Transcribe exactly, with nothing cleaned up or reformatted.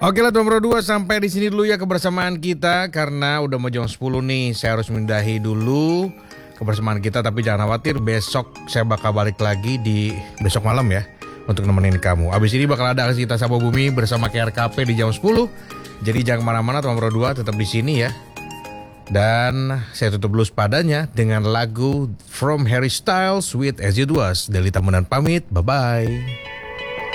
Oke lah nomor dua, sampai di sini dulu ya kebersamaan kita karena udah mau jam sepuluh nih. Saya harus mendahi dulu kebersamaan kita, tapi jangan khawatir, besok saya bakal balik lagi di besok malam ya untuk nemenin kamu. Abis ini bakal ada aksi Kita Sapa Bumi bersama K R K P di jam sepuluh. Jadi jangan kemana-mana, nomor dua tetap di sini ya. Dan saya tutup dulu sepadanya dengan lagu From Harry Styles with As It Was. Delita Mendan pamit, bye-bye.